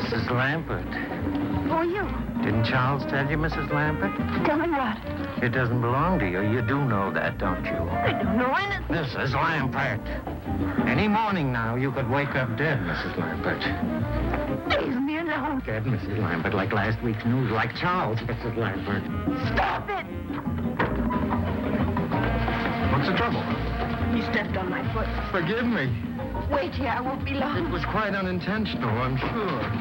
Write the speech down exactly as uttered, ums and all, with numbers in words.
Missus Lambert. Who are you? Didn't Charles tell you, Missus Lambert? Tell me what? It doesn't belong to you. You do know that, don't you? I don't know anything. Missus Lambert. Any morning now, you could wake up dead, Missus Lambert. Leave me alone. Dead, Missus Lambert, like last week's news, like Charles, Missus Lambert. Stop it! What's the trouble? You stepped on my foot. Forgive me. Wait here, I won't be long. It was quite unintentional, I'm sure.